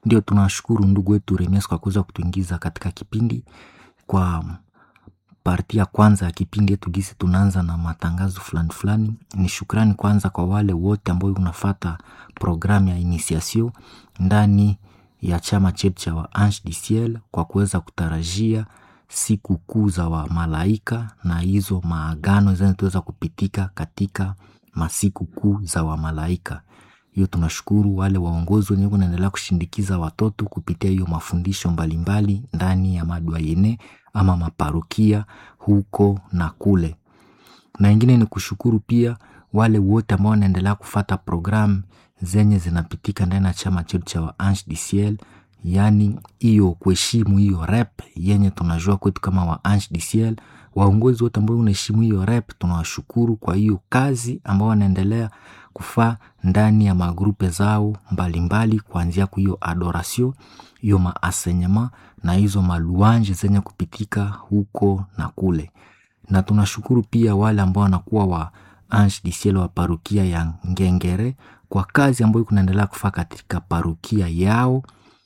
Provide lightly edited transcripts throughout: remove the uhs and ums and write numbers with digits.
Ndio tunashukuru ndugu wetu Remias kwa kuweza kutuingiza katika kipindi. Kwa parti ya kwanza ya kipindi yetu gisi tunaanza na matangazo fulani. Ni shukrani kwanza kwa wale wote ambao unafuata programu ya initiation ndani ya chama chetu cha wa Ange du Ciel kwa kuweza kutarajia siku kuu za wa malaika na hizo maagano zinazoweza kupitika katika masiku kuu za wa malaika. Hiyo tunashukuru wale waongozi wenye wanaendelea kushindikiza watoto kupitia hiyo mafundisho mbalimbali ndani ya madwayene ama maparokia huko na kule. Na ingine ni kushukuru pia wale wote ambao wanaendelea kufuata programu zenye zinapitika ndani ya chama chetu cha wa Ange du Ciel, yani hiyo kuheshimu hiyo rep yenye tunajua kwetu kama wa Ange du Ciel. Waongozi wote ambao unaheshimu hiyo rep tunawashukuru kwa hiyo kazi ambao wanaendelea kufaa ndani ya magrupe zao mbalimbali, kuanzia kwa hiyo adoration, hiyo maasenyema na hizo maluanje zenye kupitika huko na kule. Na tunashukuru pia wale ambao wanakuwa wa Ange du Ciel wa parokia ya Ngengere kwa kazi ambayo kunaendelea kufaa katika parokia yao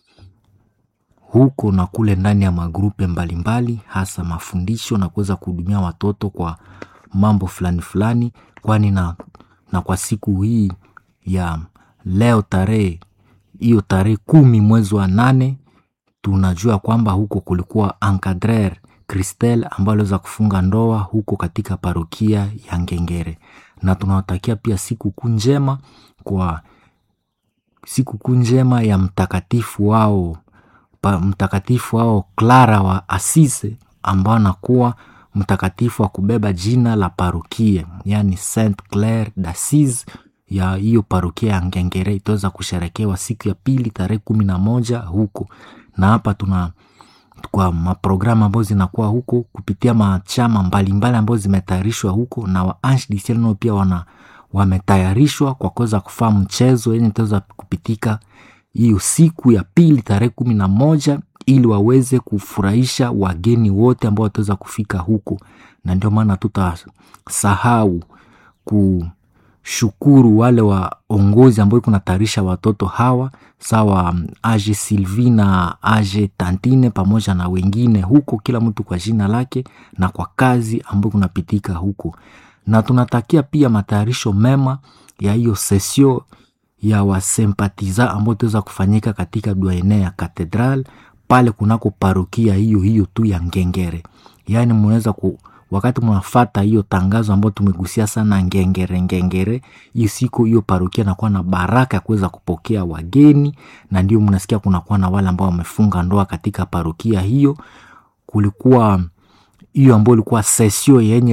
huko na kule ndani ya magrupe mbalimbali, hasa mafundisho na kuweza kuhudumia watoto kwa mambo fulani. Kwani na kwa siku hii ya leo tarehe 10 mwezi wa 8 tunajua kwamba huko kulikuwa encadrer Christelle ambaye aliweza kufunga ndoa huko katika parokia ya Ngengere. Na tunawatakia pia siku kuu njema ya mtakatifu wao Clara wa Assise, ambao anakuwa mtakatifu wa kubeba jina la parokia, yani Saint Claire d'Assise ya hiyo parokia ya Ngengere. Itaweza kusherekewa siku ya pili tarehe 11 huko. Na hapa tuna kwa maprogramu ambazo zinakuwa huko kupitia machama mbalimbali ambazo zimetayarishwa huko, na wa Ange du Ciel nao pia wametayarishwa kwa kuweza kufanya mchezo yenye itaweza kupitika hiyo siku ya pili tarehe 11 ili waweze kufurahisha wageni wote ambao wataweza kufika huko. Na ndio maana tutasahau kushukuru wale waongozi ambao kunatayarisha watoto hawa, sawa Age Sylvie na Age Tantine pamoja na wengine huko, kila mtu kwa jina lake na kwa kazi ambayo kunapitika huko. Na tunatakia pia matayarisho mema ya hiyo sesio ya wasempatiza ambao tuweza kufanyika katika duaene ya katedral pale kunako parokia hiyo tu ya Ngengere. Yani mnaweza wakati mnafuata hiyo tangazo ambao tumegusia sana Ngengere, hiyo siku hiyo parokia inakuwa na baraka ya kuweza kupokea wageni, na ndio mnasikia kunakuwa na wale ambao wamefunga ndoa katika parokia hiyo. Kulikuwa hiyo ambayo ilikuwa sesio yenye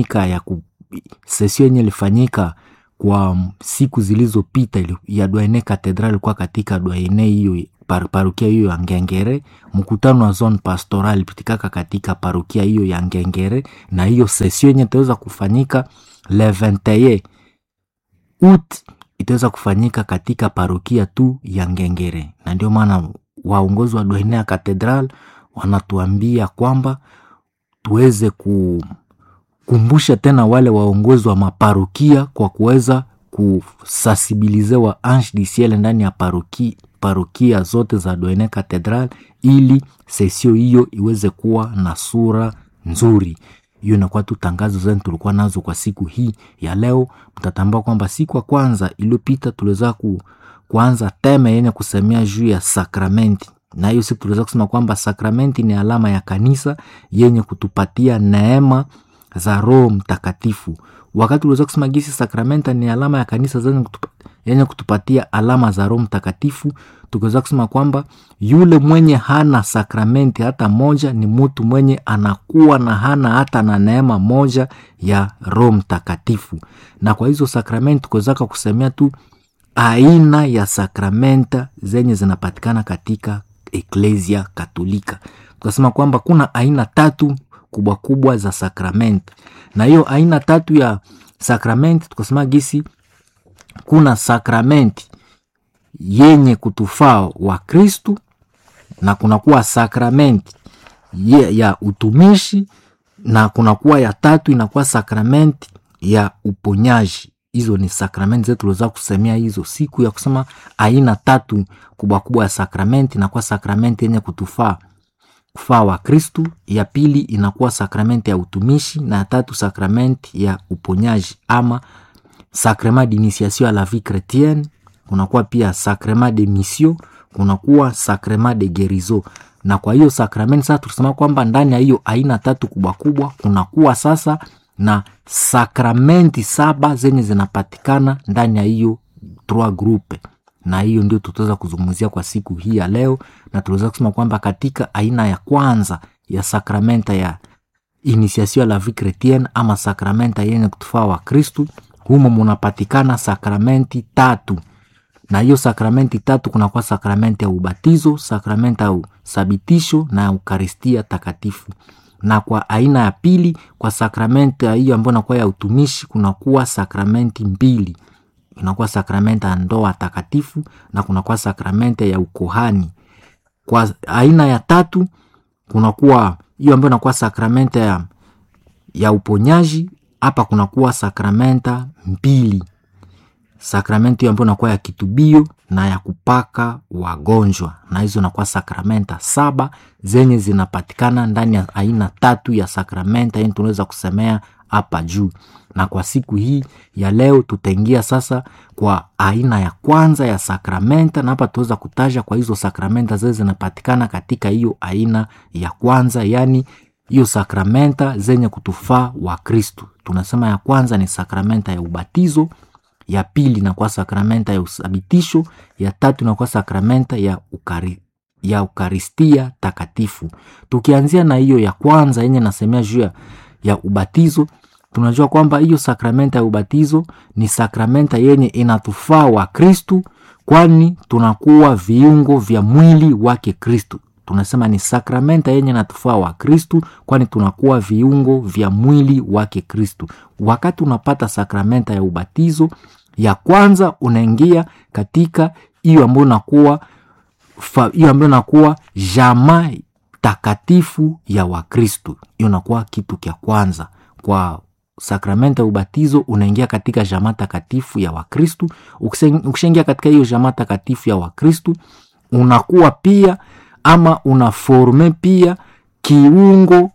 ilifanyika kwa siku zilizopita ya duaene katedral, ilikuwa katika duaene hiyo parokia hiyo ya Ngengere. Mkutano wa zone pastoral pitikaka katika parokia hiyo ya Ngengere, na hiyo session yenye itaweza kufanyika le 21 août itaweza kufanyika katika parokia tu ya Ngengere. Na ndio maana waongozi wa duaene ya katedral wanatuambia kwamba tuweze kukumbusha tena wale waongozi wa maparokia kwa kuweza kusensibilize wa Ange du Ciel ndani ya parokia zote za duaene katedral, ili sesio hiyo iweze kuwa na sura nzuri. Hiyo inakuwa tu tangazo zetu tulikuwa nazo kwa siku hii ya leo. Mtatambua kwamba siku ya kwanza iliyopita tuliweza kuanza teme yenye kusemea juu ya sakramenti, na hiyo siku tuliweza kusema kwamba sakramenti ni alama ya kanisa yenye kutupatia neema za Roho Mtakatifu. Wakati tuliweza kusema gisi sakramenta ni alama ya kanisa yenye kutupatia alama za Roho Mtakatifu, tukiweza kusema kwamba yule mwenye hana sakramenti hata moja ni mtu mwenye anakuwa na hana hata na neema moja ya Roho Mtakatifu. Na kwa hizo sakramenti tukiweza kusemea tu aina ya sakramenta zenye zinapatikana katika Eklesia Katolika. Tukasema kwamba kuna aina 3 kubwa za sakramenti, na hiyo aina 3 ya sakramenti tukasema gisi kuna sakramenti yenye kutufaa wa Kristu, na kunakuwa sakramenti ya utumishi, na kunakuwa ya 3 inakuwa sakramenti ya uponyaji. hizo ni sakramenti zetu tuliweza kusemea hizo siku ya kusema aina 3 kubwa kubwa ya sakramenti. Na kwa sakramenti yenye kufaa wa Kristu, ya pili inakuwa sakramenti ya utumishi, na ya tatu sakramenti ya uponyaji ama sacrement d'initiation à la vie chrétienne. Kunakuwa pia sacrement de mission, kunakuwa sacrement de guérison. Na kwa hiyo sakramenti sasa tunasema kwamba ndani ya hiyo aina 3 kubwa kubwa kunakuwa sasa na sakramenti 7 zenye zinapatikana ndani ya hiyo 3 groupe. Na hiyo ndio tutaweza kuzungumzia kwa siku hii ya leo, na tunaweza kusema kwamba katika aina ya kwanza ya sakramenta ya initiation à la vie chrétienne ama sakramenta yenye kutufaa wa Kristu, humo munapatikana sakramenti 3. Na hiyo sakramenti 3 kunakuwa sakramenti ya ubatizo, sakramenti ya usabitisho na ya Eukaristia takatifu. Na kwa aina ya pili, kwa sakramenti ya hiyo ambayo inakuwa ya utumishi, kunakuwa sakramenti 2. Kunakuwa sakramenti ya ndoa takatifu na kunakuwa sakramenti ya ukohani. Kwa aina ya 3 kunakuwa hiyo ambayo inakuwa sakramenti ya uponyaji. Hapa kunakuwa sakramenta 2. Sakramenti hiyo ambayo inakuwa ya kitubio na ya kupaka wagonjwa, na hizo inakuwa sakramenta 7 zenye zinapatikana ndani ya aina 3 ya sakramenta yenye tunaweza kusemea hapa juu. Na kwa siku hii ya leo tutaingia sasa kwa aina ya kwanza ya sakramenta, na hapa tuweza kutaja kwa hizo sakramenta zenye zinapatikana katika hiyo aina ya kwanza, yani hiyo sakramenta zenye kutufaa wa Kristu. Tunasema ya kwanza ni sakramenta ya ubatizo, ya pili inakuwa sakramenta ya usabitisho, ya tatu inakuwa sakramenta ya Eukaristia takatifu. Tukianzia na hiyo ya kwanza yenye nasemea juu ya ubatizo, tunajua kwamba hiyo sakramenta ya ubatizo ni sakramenta yenye inatufaa wa Kristu, kwani tunakuwa viungo vya mwili wake Kristu. Tunasema ni sakramenta yenye inatufaa wa Kristu, kwani tunakuwa viungo vya mwili wake Kristu. Wakati unapata sakramenta ya ubatizo ya kwanza, unaingia katika hiyo ambayo inakuwa jamaa takatifu ya Wakristu. Hiyo inakuwa kitu kia kwanza. Kwa sakramenta ya ubatizo unaingia katika jamaa takatifu ya Wakristu. Ukishaingia katika hiyo jamaa takatifu ya Wakristu, unakuwa pia ama unaforme pia kiungo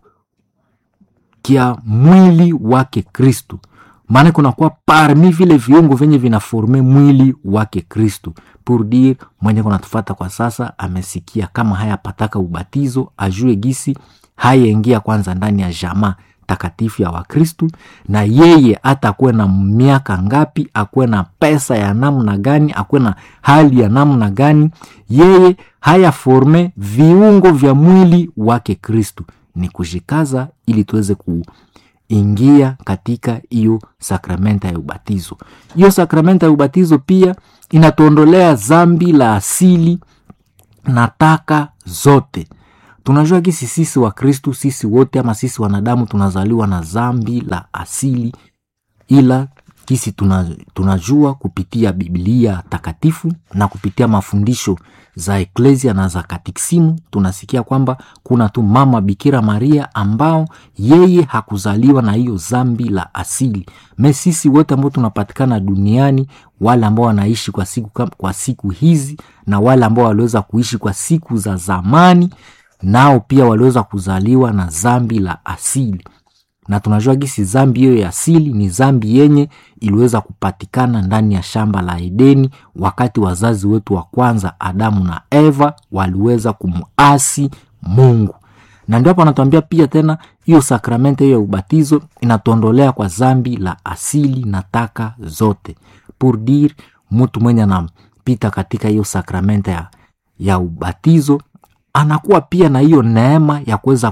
kia mwili wake Kristu. Maana kunakuwa parmi vile viungo venye vinaforme mwili wake Kristu. Pour dire mwenye kunatufata kwa sasa amesikia kama haya pataka ubatizo, ajue gisi haya ingia kwanza ndani ya jamaa takatifu ya Wakristu, na yeye hata akuwe na miaka ngapi, akuwe na pesa ya namna gani, akuwe na hali ya namna gani, yeye haya forme viungo vya mwili wake Kristu. Ni kujikaza ili tuweze kuingia katika hiyo sakramenta ya ubatizo. Hiyo sakramenta ya ubatizo pia inatuondolea zambi la asili na taka zote. Tunajua kisi sisi wa Kristu, sisi wote ama sisi wanadamu tunazaliwa na zambi la asili, ila kisi tunajua kupitia Biblia takatifu na kupitia mafundisho za Eklesia na za katikisimu, tunasikia kwamba kuna tu mama Bikira Maria ambao yeye hakuzaliwa na hiyo zambi la asili. Sisi wote ambao tunapatikana duniani, wale ambao wanaishi kwa siku hizi na wale ambao waliweza kuishi kwa siku za zamani, nao pia waliweza kuzaliwa na zambi la asili. Na tunajua gisi zambi hiyo ya asili ni zambi yenye iliweza kupatikana ndani ya shamba la Edeni, wakati wazazi wetu wa kwanza Adamu na Eva waliweza kumuasi Mungu. Na ndio hapa anatuambia pia tena hiyo sakramenta hiyo ya ubatizo inatuondolea kwa zambi la asili na taka zote. Pour dire mtu mwenye anapita katika hiyo sakramenta ya ubatizo anakuwa pia na hiyo neema ya kuweza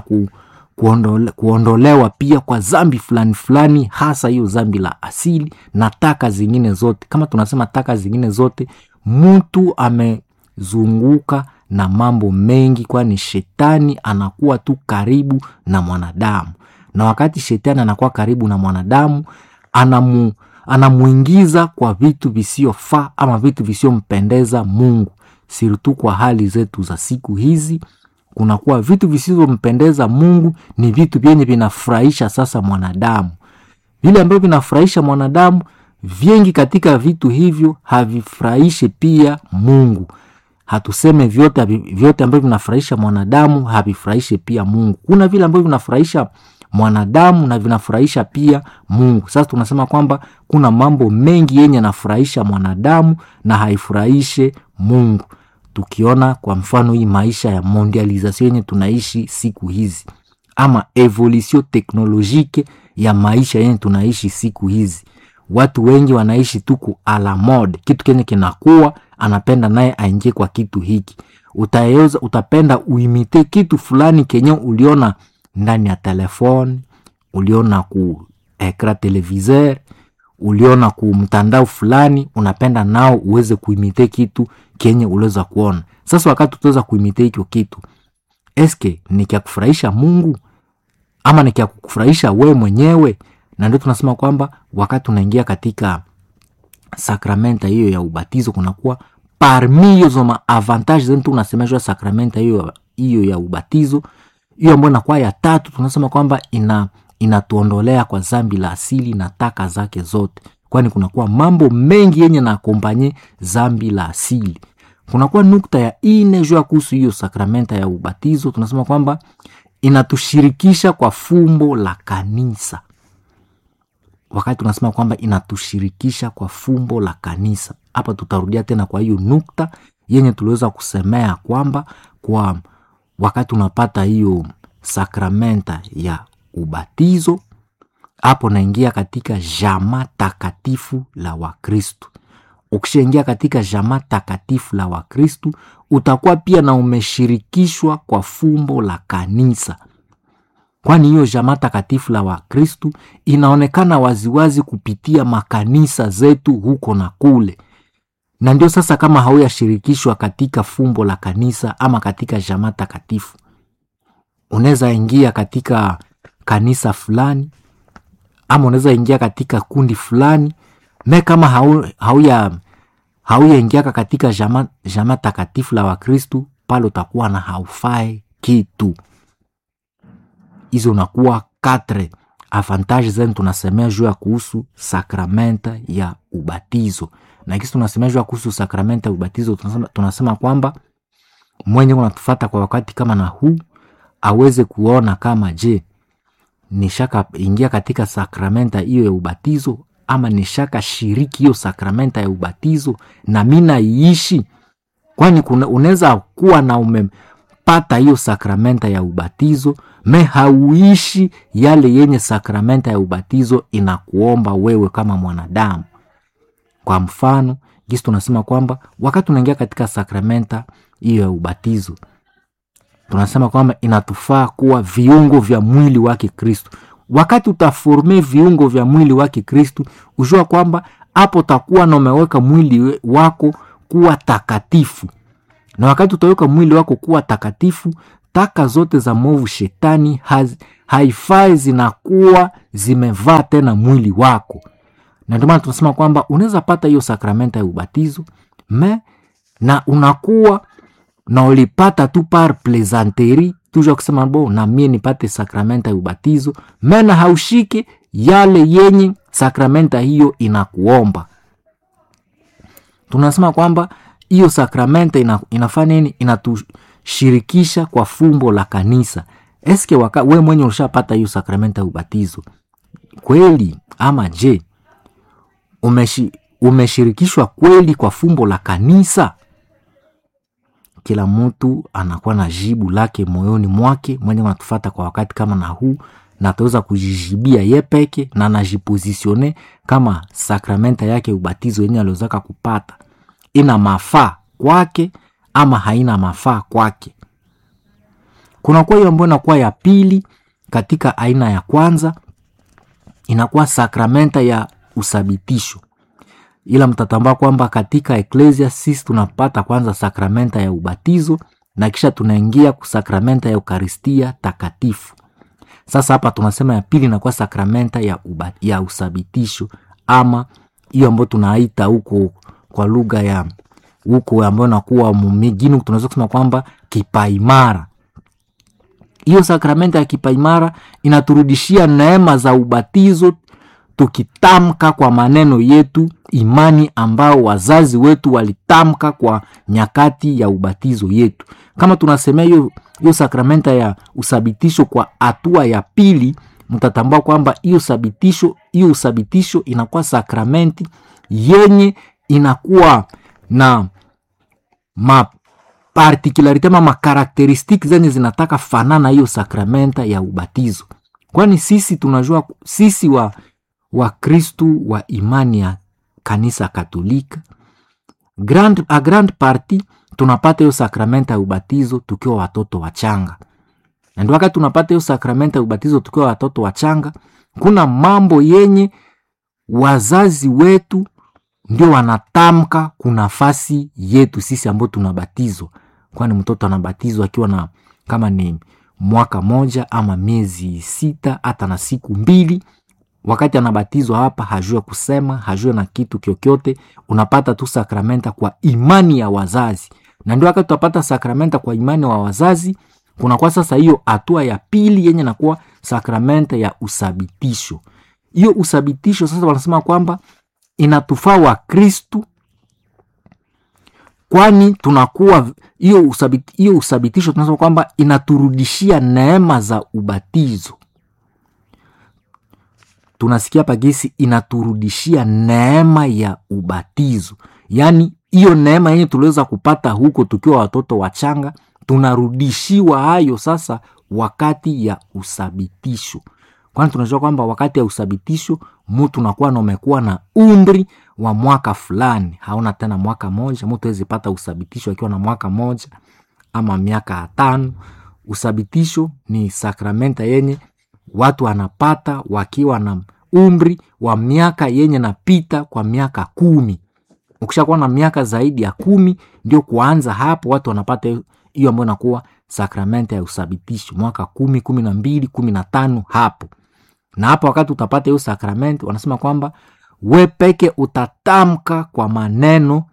kuondolewa pia kwa zambi fulani fulani, hasa hiyo zambi la asili na taka zingine zote. Kama tunasema taka zingine zote, mtu amezunguka na mambo mengi, kwani shetani anakuwa tu karibu na mwanadamu. Na wakati shetani anakuwa karibu na mwanadamu, anamuingiza kwa vitu visiofaa ama vitu visiompendeza Mungu. Siritu kwa hali zetu za siku hizi, kunakuwa vitu visivyompendeza Mungu, ni vitu vyenye vinafurahisha sasa mwanadamu. Vile ambavyo vinafurahisha mwanadamu vingi katika vitu hivyo havifurahishe pia Mungu. Hatuseme vyote ambavyo vinafurahisha mwanadamu havifurahishe pia Mungu. Kuna vile ambavyo vinafurahisha mwanadamu na vinafurahisha pia Mungu. Sasa tunasema kwamba kuna mambo mengi yenye yanafurahisha mwanadamu na haifurahishe Mungu. Tukiona kwa mfano hii maisha ya mondialisation yenye tunaishi siku hizi, ama evolution teknolojike ya maisha yenye tunaishi siku hizi. Watu wengi wanaishi tuku ala mode, kitu kenye kinakuwa anapenda naye aingie kwa kitu hiki. Utapenda uimite kitu fulani kenye uliona ndani ya telefoni, uliona ku ekra televiseur, uliona ku mtandao fulani, unapenda nao uweze kuimite kitu kenye uliweza kuona. Sasa wakati utaweza kuimite hicho kitu, eske ni kia kufurahisha Mungu ama ni kia kufurahisha we mwenyewe? Na ndio tunasema kwamba wakati unaingia katika sakramenta hiyo ya ubatizo, kunakuwa parmi hizo maavantage zetu unasemeshwa sakramenta hiyo ya ubatizo. Hiyo ambayo inakuwa ya tatu, tunasema kwamba inatuondolea kwa dhambi la asili na taka zake zote. Kwani kunakuwa mambo mengi yenye na akompanye dhambi la asili. Kunakuwa nukta ya 4 juu kuhusu hiyo sakramenta ya ubatizo. Tunasema kwamba inatushirikisha kwa fumbo la kanisa. Wakati tunasema kwamba inatushirikisha kwa fumbo la kanisa, hapa tutarudia tena kwa hiyo nukta yenye tuliweza kusemea kwamba kwa wakati unapata hiyo sakramenta ya ubatizo, hapo naingia katika jamaa takatifu la Wakristo. Ukishaingia katika jamaa takatifu la Wakristo, utakuwa pia na umeshirikishwa kwa fumbo la kanisa. Kwani hiyo jamaa takatifu la Wakristo inaonekana waziwazi kupitia makanisa zetu huko na kule. Na ndio sasa kama hauyashirikishwa katika fumbo la kanisa ama katika jamaa takatifu, unaweza ingia katika kanisa fulani ama unaweza ingia katika kundi fulani, na kama hauya ingia katika jamaa takatifu la Wakristo, pale utakuwa na haufai kitu. Hizo unakuwa 4 avantage zetu tunasemea juu ya kuhusu sakramenta ya ubatizo. Na kisi tunasemea juu ya kuhusu sakramenta ya ubatizo, tunasema kwamba mwenye unatufuata kwa wakati kama na huu aweze kuona kama je, nishaka ingia katika sakramenta hiyo ya ubatizo ama nishaka shiriki hiyo sakramenta ya ubatizo na mimi naishi. Kwani unaweza kuwa na umepata hiyo sakramenta ya ubatizo hauishi yale yenye sakramenta ya ubatizo inakuomba wewe kama mwanadamu. Kwa mfano, gisi tunasema kwamba wakati unaingia katika sakramenta hiyo ya ubatizo, tunasema kwamba inatufaa kuwa viungo vya mwili wake Kristo. Wakati utaforme viungo vya mwili wake Kristo, ujua kwamba hapo utakuwa na umeweka mwili wako kuwa takatifu. Na wakati utaweka mwili wako kuwa takatifu, taka zote za mwovu shetani haifai zinakuwa zimevaa tena mwili wako. Na ndio maana tunasema kwamba unaweza pata hiyo sakramenta ya ubatizo na unakuwa na ulipata tu par plaisanterie, toujours kusema na mimi nipate sakramenta ya ubatizo, na haushike yale yenye sakramenta hiyo inakuomba. Tunasema kwamba hiyo sakramenta inafanya nini? Inatushirikisha kwa fumbo la kanisa. Eske wewe mwenye ulishapata hiyo sakramenta ya ubatizo kweli ama je, umeshirikishwa kweli kwa fumbo la kanisa? Kila mtu anakuwa na jibu lake moyoni mwake mwenye anatufuata kwa wakati kama na huu, na ataweza kujijibia yeye peke na anajipositione kama sakramenta yake ubatizo yenye aliozaka kupata ina mafaa kwake ama haina mafaa kwake. Kuna kwa hiyo ambayo inakuwa ya pili katika aina ya kwanza, inakuwa sakramenta ya usabitisho. Ila mtatambua kwamba katika eklesia sisi tunapata kwanza sakramenta ya ubatizo na kisha tunaingia ku sakramenta ya Eukaristia takatifu. Sasa hapa tunasema ya pili inakuwa sakramenta ya usabitisho, ama hiyo ambayo tunaita huko kwa lugha ya huko ambayo inakuwa mumigini tunaweza kusema kwamba kipaimara. Hiyo sakramenta ya kipaimara inaturudishia neema za ubatizo tukitamka kwa maneno yetu imani ambao wazazi wetu walitamka kwa nyakati ya ubatizo yetu. Kama tunasemea hiyo sakramenta ya usabitisho kwa hatua ya pili, mtatambua kwamba hiyo usabitisho inakuwa sakramenti yenye inakuwa na particularity ama karakteristiki zenye zinataka fanana hiyo sakramenta ya ubatizo. Kwani sisi tunajua, sisi wa Kristu wa imani ya kanisa Katolika, grand party tunapata hiyo sakramenta ya ubatizo tukiwa watoto wachanga. Na ndio wakati tunapata hiyo sakramenta ya ubatizo tukiwa watoto wachanga, kuna mambo yenye wazazi wetu ndio wanatamka kuna nafasi yetu sisi ambao tunabatizwa. Kwani mtoto anabatizwa akiwa na kama ni mwaka moja ama miezi 6 hata na siku 2. Wakati anabatizwa hapa hajue kusema, hajue na kitu kyokyote, unapata tu sakramenta kwa imani ya wazazi. Na ndio wakati utapata sakramenta kwa imani wa wazazi, kuna kwa sasa hiyo hatua ya pili yenye nakuwa sakramenta ya usabitisho. Hiyo usabitisho sasa wanasema kwamba inatufaa wa Kristu, kwani tunakuwa hiyo usabitisho tunasema kwamba inaturudishia neema za ubatizo. Tunasikia pagisi inaturudishia neema ya ubatizo. Yaani hiyo neema yenye tuliweza kupata huko tukiwa watoto wachanga, tunarudishiwa hayo sasa wakati ya usabitisho. Kwani tunajua kwamba wakati ya usabitisho mtu nakuwa na umekuwa na umri wa mwaka fulani, hauna tena mwaka moja. Mtu hawezi pata usabitisho akiwa na mwaka moja ama miaka 5. Usabitisho ni sakramenta yenye watu wanapata wakiwa na umri wa miaka yenye napita kwa miaka 10. Ukishakuwa na miaka zaidi ya 10 ndio kuanza hapo watu wanapata hiyo ambayo inakuwa sakramenta ya usabitisho, mwaka 10, 12, 15 hapo. Na hapo wakati utapata hiyo sakramenti, wanasema kwamba we peke utatamka kwa maneno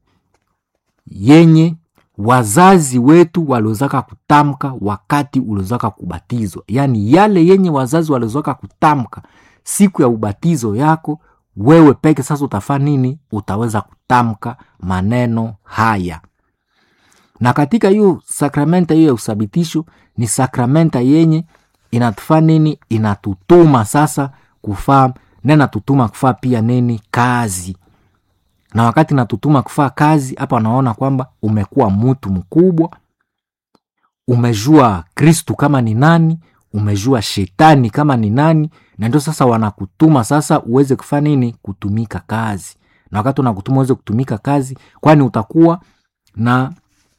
yenye wazazi wetu waliozaka kutamka wakati uliozaka kubatizwa. Yaani yale yenye wazazi waliozaka kutamka siku ya ubatizo yako, wewe peke sasa utafanya nini? Utaweza kutamka maneno haya. Na katika hiyo sakramenta hiyo ya usabitisho ni sakramenta yenye inatufaa nini? Inatutuma sasa kufaa, nena tutuma kufaa pia nini? Kazi. Na wakati natutuma kufaa kazi, hapa wanaona kwamba umekuwa mtu mkubwa, umejua Kristu kama ni nani, umejua shetani kama ni nani, na ndio sasa wanakutuma sasa uweze kufaa nini? Kutumika kazi. Na wakati unakutuma uweze kutumika kazi, kwani utakuwa na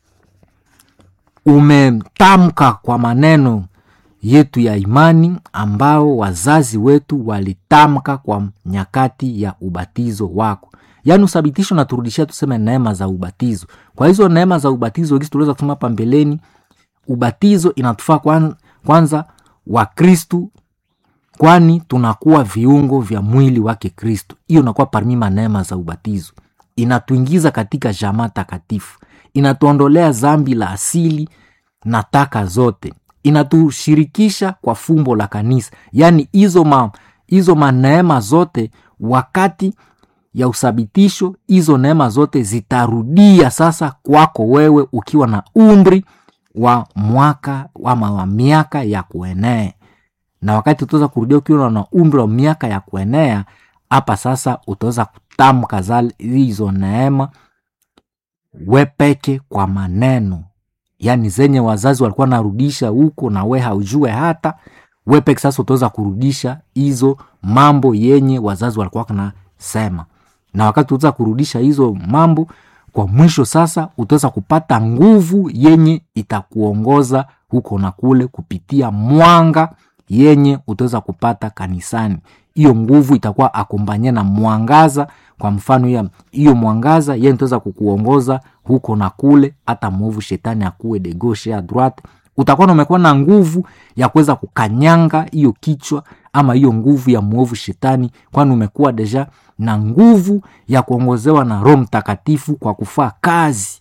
umetamka kwa maneno yetu ya imani ambao wazazi wetu walitamka kwa nyakati ya ubatizo wako. Yaani usabitisho naturudishia tuseme neema za ubatizo. Kwa hizo neema za ubatizo hizi tuliweza kusema hapa mbeleni, ubatizo inatufaa kwanza wa Kristu, kwani tunakuwa viungo vya mwili wake Kristu. Hiyo inakuwa parmi neema za ubatizo. Inatuingiza katika jamaa takatifu, inatuondolea dhambi la asili na taka zote, inatushirikisha kwa fumbo la kanisa. Yaani hizo neema zote wakati ya usabitisho, hizo neema zote zitarudia sasa kwako wewe ukiwa na umri wa mwaka ama wa miaka ya kuenea. Na wakati utaweza kurudia ukiwa na umri wa miaka ya kuenea, hapa sasa utaweza kutamka hizo neema wepeke kwa maneno. Yaani zenye wazazi walikuwa narudisha huko na we haujue hata, wepeke sasa utaweza kurudisha hizo mambo yenye wazazi walikuwa nasema. Na wakati utaweza kurudisha hizo mambo, kwa mwisho sasa utaweza kupata nguvu yenye itakuongoza huko na kule kupitia mwanga yenye utaweza kupata kanisani. Hiyo nguvu itakuwa akombanye na mwangaza. Kwa mfano hiyo mwangaza yenye utaweza kukuongoza huko na kule, hata mwovu shetani akuwe de gauche à droite, utakuwa umekuwa na nguvu ya kuweza kukanyanga hiyo kichwa ama hiyo nguvu ya mwovu shetani, kwani umekuwa deja na nguvu ya kuongozewa na Roho Mtakatifu kwa kufaa kazi.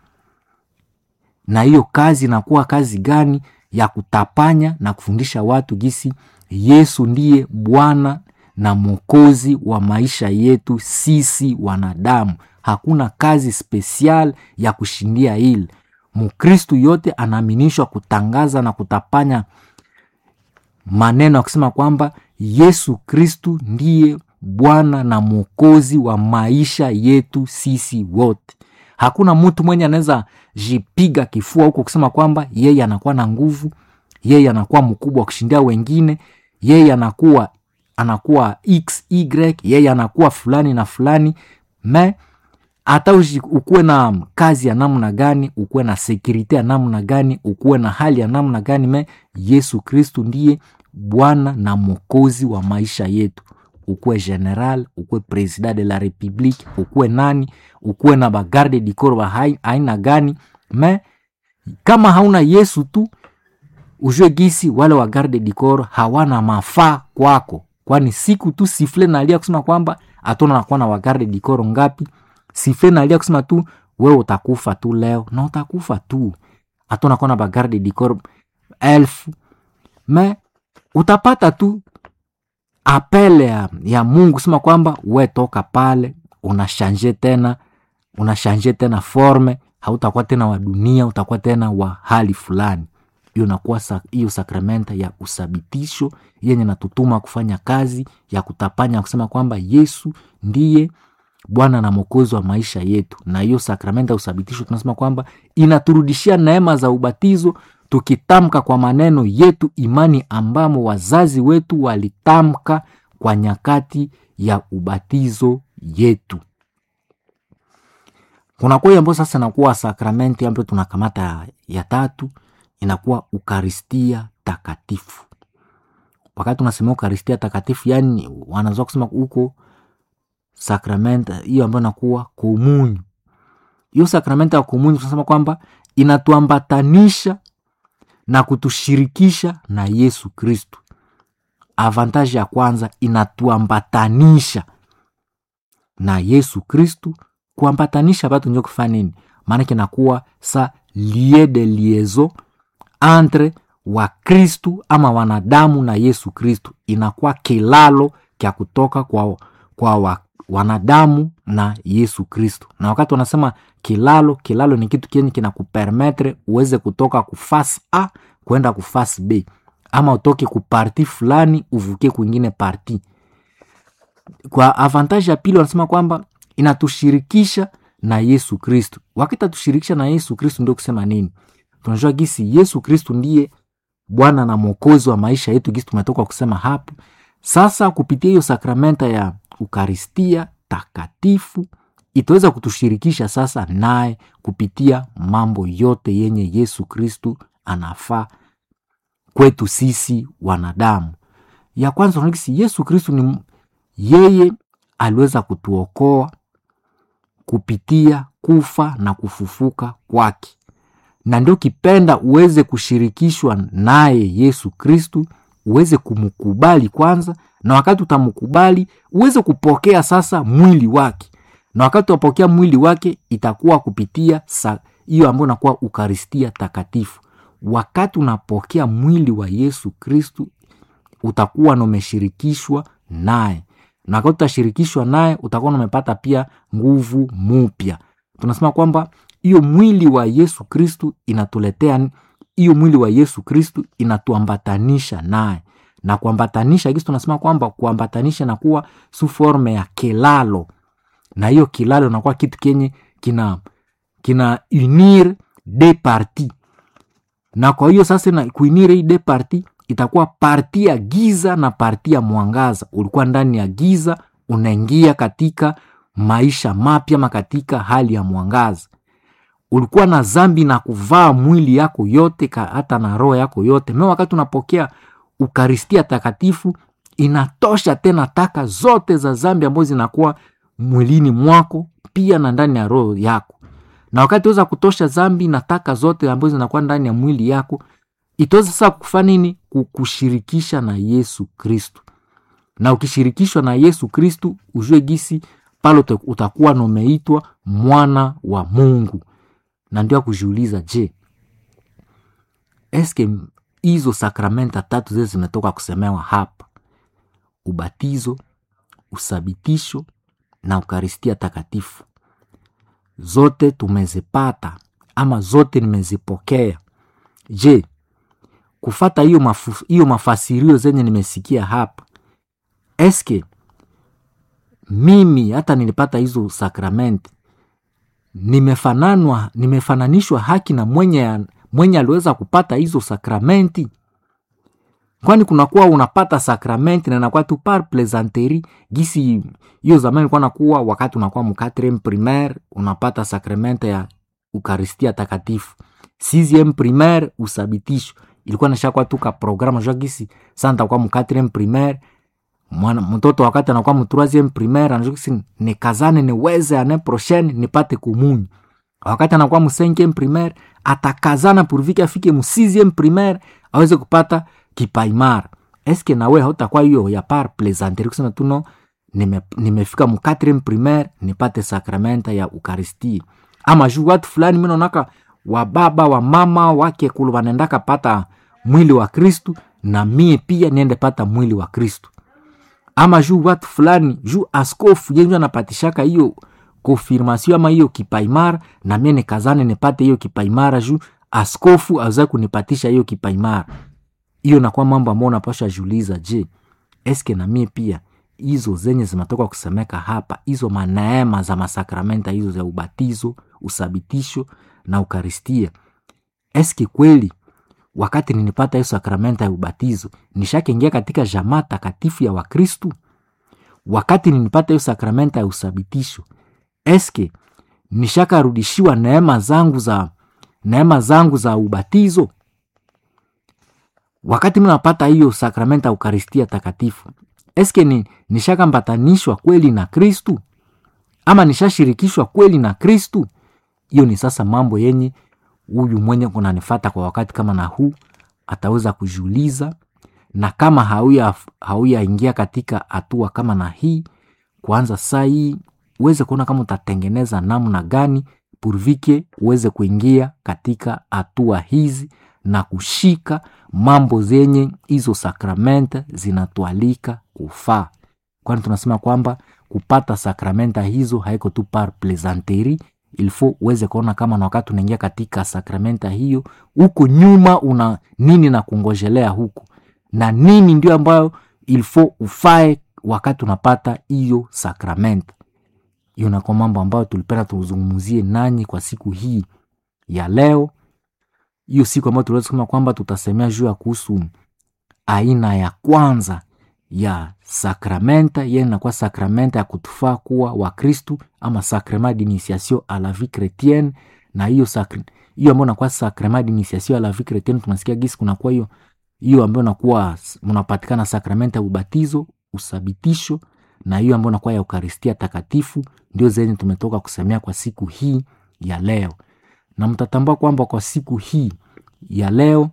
Na hiyo kazi inakuwa kazi gani? Ya kutapanya na kufundisha watu gisi Yesu ndiye Bwana na mwokozi wa maisha yetu sisi wanadamu. Hakuna kazi special ya kushindia hili. Mkristo yote anaaminishwa kutangaza na kutapanya maneno ya kusema kwamba Yesu Kristu ndiye Bwana na mwokozi wa maisha yetu sisi wote. Hakuna mtu mwenye anaweza jipiga kifua huko kusema kwamba yeye anakuwa na nguvu, yeye anakuwa mkubwa kushindia wengine, yeye anakuwa XY, yeye anakuwa fulani na fulani. Hata ukuwe na kazi ya namna gani, ukuwe na security ya namna gani, ukuwe na hali ya namna gani, Yesu Kristu ndiye Bwana na mwokozi wa maisha yetu. Ukuwe general, ukuwe president de la republique, ukuwe nani, ukuwe na bagarde du corps wa aina gani, kama hauna Yesu tu, ujue gisi wale wa garde du corps hawana mafaa kwako. Kwani siku tu sifle na alia kusema kwamba atona nakuwa na wa garde du corps ngapi, sifle na alia kusema tu wewe utakufa tu leo, na utakufa tu. Atona nakuwa na ba garde du corps 1000, utapata tu apele ya Mungu sema kwamba we toka pale, unashanje tena forme, hautakuwa tena wa dunia, utakuwa tena wa hali fulani. Hiyo inakuwa hiyo sakramenta ya usabitisho yenye natutuma kufanya kazi ya kutapanya kusema kwamba Yesu ndiye Bwana na mwokozi wa maisha yetu. Na hiyo sakramenta ya usabitisho tunasema kwamba inaturudishia neema za ubatizo, tukitamka kwa maneno yetu imani ambamo wazazi wetu walitamka kwa nyakati ya ubatizo yetu. Kuna kwa ambapo sasa inakuwa sakramenti ambayo tunakamata ya tatu, inakuwa Ukaristia takatifu. Wakati tunasema Ukaristia takatifu, yani wanaanza kusema huko sakramenta hiyo ambayo inakuwa komunyo. Hiyo sakramenta ya komunyo tunasema kwamba inatuambatanisha na kutushirikisha na Yesu Kristu. Avantage ya kwanza, inatuambatanisha na Yesu Kristu. Kuambatanisha watu ndio kufanya nini? Maana kinakuwa sa lieu de liaison entre wa Kristu ama wanadamu na Yesu Kristu. Inakuwa kilalo kia kutoka kwa wanadamu na Yesu Kristu. Na wakati wanasema kilalo ni kitu kenye kinakupermettre uweze kutoka kufasi A kwenda kufasi B, ama utoke kuparti fulani uvuke kwingine parti. Kwa avantage ya pili wanasema kwamba inatushirikisha na Yesu Kristu. Wakati tushirikisha na Yesu Kristu ndio kusema nini? Tunajua gisi Yesu Kristu ndiye Bwana na mwokozi wa maisha yetu, gisi tumetoka kusema hapo. Sasa kupitia hiyo sakramenta ya Ukaristia takatifu itaweza kutushirikisha sasa naye kupitia mambo yote yenye Yesu Kristu anafaa kwetu sisi wanadamu. Ya kwanza tunakisi Yesu Kristu ni yeye aliweza kutuokoa kupitia kufa na kufufuka kwake. Na ndio kipenda uweze kushirikishwa naye Yesu Kristu, uweze kumkubali kwanza, na wakati utamkubali uweze kupokea sasa mwili wake. Na wakati utapokea mwili wake itakuwa kupitia hiyo ambayo inakuwa Ukaristia takatifu. Wakati unapokea mwili wa Yesu Kristu utakuwa umeshirikishwa naye. Na wakati utashirikishwa naye utakuwa umepata pia nguvu mpya. Tunasema kwamba hiyo mwili wa Yesu Kristu inatuletea, hiyo mwili wa Yesu Kristu inatuambatanisha naye. Na kuambatanisha gisi tunasema kwamba kuambatanisha na kuwa su forme ya kilalo. Na hiyo kilalo inakuwa kitu kenye kina unir de parti. Na kwa hiyo sasa na kuinire hii de parti itakuwa parti ya giza na parti ya mwangaza. Ulikuwa ndani ya giza, unaingia katika maisha mapya ama katika hali ya mwangaza. Ulikuwa na zambi na kuvaa mwili yako yote hata na roho yako yote. Mimi wakati unapokea Ukaristia takatifu inatosha tena taka zote za zambi ambazo zinakuwa mwilini mwako pia na ndani ya roho yako. Na wakati uweza kutosha zambi na taka zote ambazo zinakuwa ndani ya mwili yako, itaweza sasa kufanya nini? Kukushirikisha na Yesu Kristu. Na ukishirikishwa na Yesu Kristu, ujue gisi pale utakuwa umeitwa mwana wa Mungu. Na ndio kujiuliza, je, eske hizo sakramenta tatu zile zimetoka kusemewa hapa, ubatizo, usabitisho na Eukaristia takatifu. Zote tumezipata ama zote nimezipokea. Je, kufata hiyo mafasirio zenye nimesikia hapa, eske mimi hata nilipata hizo sakramenti nimefananishwa haki na mwenye aliweza kupata hizo sakramenti? Kwani kunakuwa unapata sakramenti na inakuwa tu par plaisanterie, gisi hiyo zamani ilikuwa nakuwa wakati unakuwa mu 4e primaire unapata sakramenta ya Eukaristia takatifu, 6e primaire usabitisho. Ilikuwa nashakuwa tu ka programa jua gisi santa kwa mu 4e primaire mtoto wakati anakuwa mu 3e primaire anajua gisi nikazane niweze ane prochaine nipate komunyo. Wakati anakuwa mu 5e primaire atakazana purvike afike mu 6e primaire aweze kupata kipaimara. Eske nawe hautakuwa hiyo ya par plaisanterie kusema tu no nimefika mu 4e primaire nipate sakramenta ya Eukaristia? Ama juu watu fulani mimi naonaka wa baba wa mama wake kulu wanaendaka pata mwili wa Kristu na mie pia niende pata mwili wa Kristu. Ama juu watu fulani juu askofu yenye anapatishaka hiyo confirmation ama hiyo kipaimara na mie nikazane nipate hiyo kipaimara juu askofu aweza kunipatisha hiyo kipaimara. Hiyo nakuwa mambo ambayo unapaswa jiuliza, je, eske na mie pia hizo zenye zinatoka kusemeka hapa, hizo maneema za masakramenta hizo za ubatizo, usabitisho na Eukaristia, eske kweli wakati ninipata hiyo sakramenta ya ubatizo nishakiingia katika jamaa takatifu ya Wakristu? Wakati ninipata hiyo sakramenta ya usabitisho, eske nishakarudishiwa neema zangu za ubatizo? Wakati mnapata hiyo sakramenta ya Eukaristia takatifu, eske nishakambatanishwa kweli na Kristu ama nishashirikishwa kweli na Kristu? Hiyo ni sasa mambo yenye huyu mwenye kunanifata kwa wakati kama na huu ataweza kujiuliza, na kama hauya ingia katika hatua kama na hii, kwanza saa hii uweze kuona kama utatengeneza namna gani purvike uweze kuingia katika hatua hizi na kushika mambo zenye hizo sakramenta zinatualika kufaa. Kwani tunasema kwamba kupata sakramenta hizo haiko tu par plaisanterie, ilfo uweze kuona kama na wakati unaingia katika sakramenta hiyo huko nyuma una nini na kungojelea huko, na nini ndio ambayo ilfo ufae wakati unapata hiyo sakramenta. Hiyo na kwa mambo ambayo tulipenda tuzungumzie nanyi kwa siku hii ya leo. Hiyo siku ambayo tuliweza kusema kwamba tutasemea juu ya kuhusu aina ya kwanza ya sakramenta, yeye inakuwa sakramenta ya kutufaa kuwa wa Kristu ama sacrement d'initiation à la vie chrétienne. Na hiyo ambayo inakuwa sacrement d'initiation à la vie chrétienne, tunasikia gisi kuna kwa hiyo ambayo inakuwa mnapatikana sakramenta ya ubatizo, usabitisho, na hiyo ambayo inakuwa ya Eukaristia takatifu, ndio zenye tumetoka kusemea kwa siku hii ya leo. Na mtatambua kwamba kwa siku hii ya leo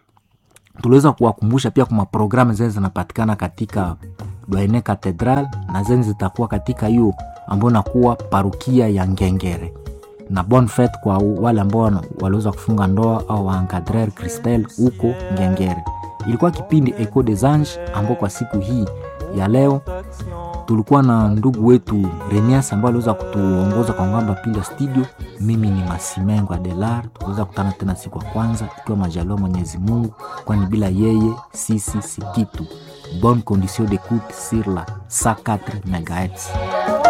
tuliweza kuwakumbusha pia kwa programu zenye zinapatikana katika Douaine Cathedral na zenye zitakuwa katika hiyo ambayo nakuwa parukia ya Ngengere. Na bonne fête kwa wale ambao waliweza kufunga ndoa au encadrer Christelle huko Ngengere. Ilikuwa kipindi Echo des Anges ambao kwa siku hii ya leo tulikuwa na ndugu wetu Renias ambaye aliweza kutuongoza kwa ngamba pila studio. Mimi ni Masimengo Adelar. Tuweza kutana tena siku ya kwanza ikiwa majaliwa Mwenyezi Mungu, kwani bila yeye sisi si kitu. Bonne condition d'écoute sur la 104 MHz.